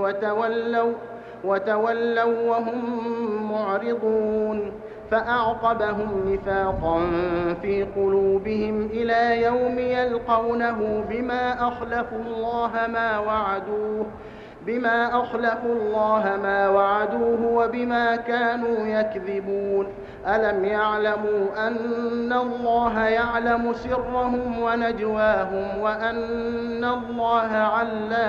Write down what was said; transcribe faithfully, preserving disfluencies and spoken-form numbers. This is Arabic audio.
وتولوا, وتولوا وهم معرضون فأعقبهم نفاقا في قلوبهم إلى يوم يلقونه بما أخلفوا الله ما وعدوه بما أخلفوا الله ما وعدوه وبما كانوا يكذبون ألم يعلموا أن الله يعلم سرهم ونجواهم وأن الله علام